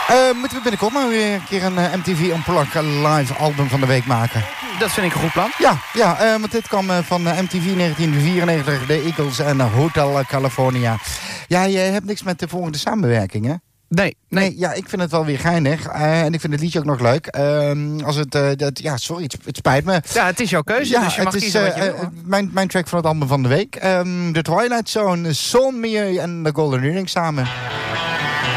Moeten we binnenkort maar weer een keer een MTV Unplugged live album van de week maken? Dat vind ik een goed plan. Ja, want dit kwam van MTV 1994, de Eagles en Hotel California. Ja, jij hebt niks met de volgende samenwerking, hè? Nee. Ja, ik vind het wel weer geinig. En ik vind het liedje ook nog leuk. Het spijt me. Ja, het is jouw keuze, dus je mag kiezen wat je wil. Mijn track van het album van de week. The Twilight Zone, Son, Mia en The Golden Earring samen.